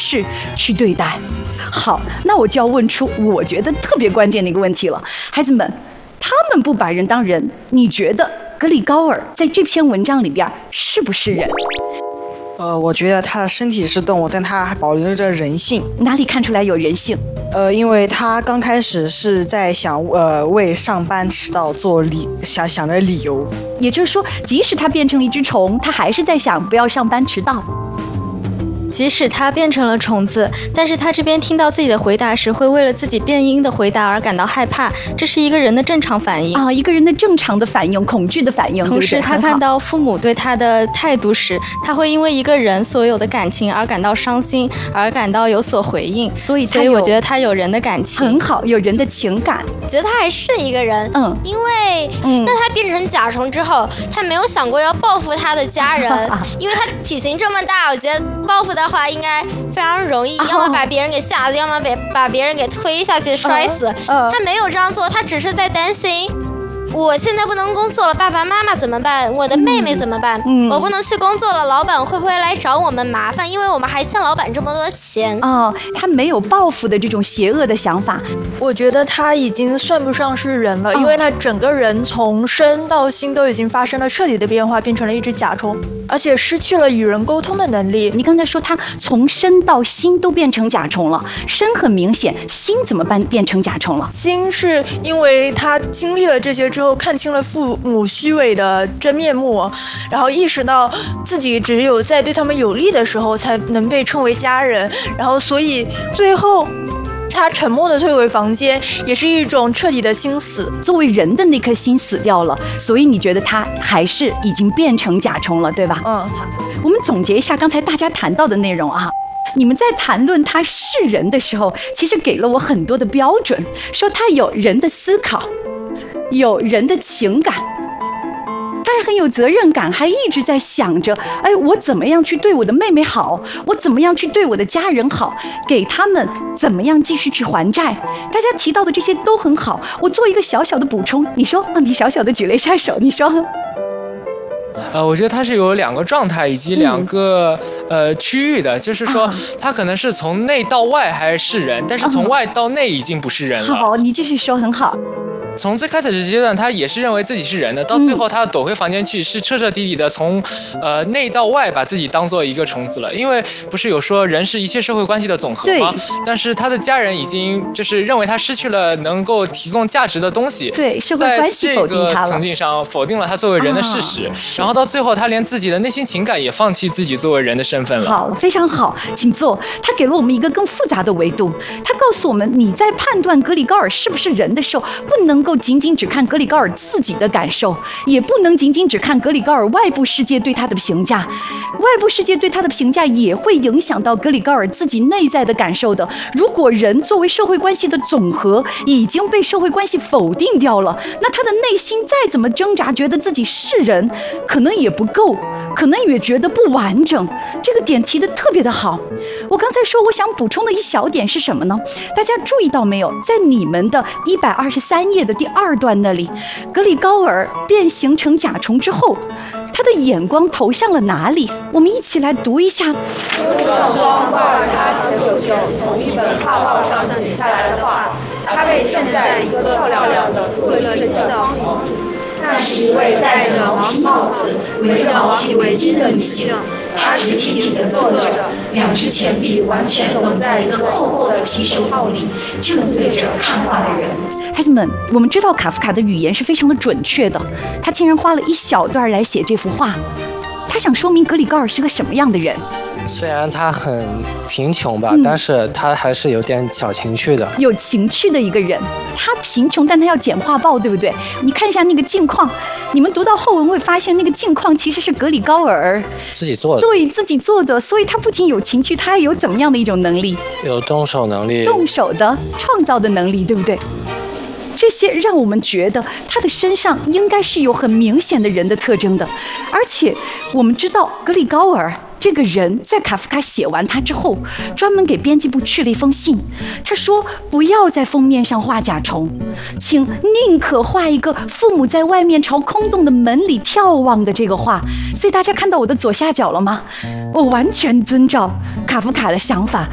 式去对待。好，那我就要问出我觉得特别关键的一个问题了，孩子们，他们不把人当人，你觉得格里高尔在这篇文章里边是不是人？ 我觉得他的身体是动物，但他还保留着人性。 哪里看出来有人性？ 因为他刚开始是在想，为上班迟到想着理由。 也就是说，即使他变成了一只虫，他还是在想不要上班迟到。 即使他变成了虫子，但是他这边听到自己的回答时，会为了自己变音的回答而感到害怕，这是一个人的正常反应啊，一个人的正常的反应，恐惧的反应。 同时，他看到父母对他的态度时，他会因为一个人所有的感情而感到伤心，而感到有所回应。所以我觉得他有人的感情， 很好，有人的情感。 我觉得他还是一个人，因为那他变成甲虫之后，他没有想过要报复他的家人，因为他体型这么大，我觉得报复的话应该非常容易，要么把别人给吓死，要么把别人给推下去摔死。他没有这样做，他只是在担心，我现在不能工作了，爸爸妈妈怎么办？我的妹妹怎么办？我不能去工作了，老板会不会来找我们麻烦？因为我们还欠老板这么多钱。 他没有报复的这种邪恶的想法。 我觉得他已经算不上是人了，因为他整个人从身到心都已经发生了彻底的变化，变成了一只甲虫，而且失去了与人沟通的能力。 你刚才说他从身到心都变成甲虫了，身很明显，心怎么变成甲虫了？ 心是因为他经历了这些之后，看清了父母虚伪的真面目，然后意识到自己只有在对他们有利的时候才能被称为家人，然后所以最后他沉默的退回房间，也是一种彻底的心死。 作为人的那颗心死掉了，所以你觉得他还是已经变成甲虫了，对吧？我们总结一下刚才大家谈到的内容啊。你们在谈论他是人的时候，其实给了我很多的标准，说他有人的思考，有人的情感，他还很有责任感，还一直在想着，我怎么样去对我的妹妹好，我怎么样去对我的家人好，给他们怎么样继续去还债。大家提到的这些都很好，我做一个小小的补充。你说，你小小的举了一下手，你说。 我觉得它是有两个状态以及两个区域的，就是说它可能是从内到外还是人，但是从外到内已经不是人了。 好，你继续说，很好。 从最开始的阶段，他也是认为自己是人的，到最后他躲回房间去，是彻彻底底的从内到外把自己当做一个虫子了。因为不是有说人是一切社会关系的总和吗？但是他的家人已经就是认为他失去了能够提供价值的东西， 对社会关系否定他了， 在这个层级上否定了他作为人的事实，然后到最后他连自己的内心情感也放弃自己作为人的身份了。 好，非常好，请坐。他给了我们一个更复杂的维度，他告诉我们，你在判断格里高尔是不是人的时候，不能够仅仅只看格里高尔自己的感受，也不能仅仅只看格里高尔外部世界对他的评价，外部世界对他的评价也会影响到格里高尔自己内在的感受的。如果人作为社会关系的总和已经被社会关系否定掉了，那他的内心再怎么挣扎，觉得自己是人，可能也不够，可能也觉得不完整。这个点提得特别的好。我刚才说我想补充的一小点是什么呢？大家注意到没有，在你们的123页的第2段那里，格里高尔变形成甲虫之后，他的眼光投向了哪里？我们一起来读一下。 上双画了他前手前从一本画报上写下来的话，他被嵌在一个漂亮的镀了金的镜中。那是一位戴着黄皮帽子、围着黄皮围巾的女性，她直挺挺地坐着，2支前臂完全拢在一个厚厚的皮手套里，正对着看画的人。 孩子们，我们知道卡夫卡的语言是非常的准确的，他竟然花了一小段来写这幅画，他想说明格里高尔是个什么样的人。 虽然他很贫穷吧，但是他还是有点小情趣的， 有情趣的一个人。他贫穷，但他要剪画报，对不对？你看一下那个镜框，你们读到后文会发现，那个镜框其实是格里高尔自己做的， 对，自己做的。所以他不仅有情趣，他还有怎么样的一种能力？ 有动手能力， 动手的创造的能力，对不对？这些让我们觉得他的身上应该是有很明显的人的特征的。而且我们知道格里高尔这个人在卡夫卡写完他之后，专门给编辑部去了一封信，他说不要在封面上画甲虫，请宁可画一个父母在外面朝空洞的门里眺望的这个画。所以大家看到我的左下角了吗？我完全遵照卡夫卡的想法，